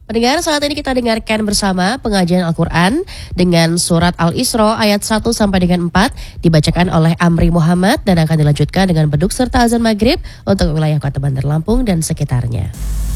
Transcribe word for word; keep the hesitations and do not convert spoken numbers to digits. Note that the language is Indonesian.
Pendengar, saat ini kita dengarkan bersama pengajian Al-Quran dengan surat Al-Isra ayat satu sampai dengan empat dibacakan oleh Amri Muhammad dan akan dilanjutkan dengan beduk serta azan maghrib untuk wilayah Kota Bandar Lampung dan sekitarnya.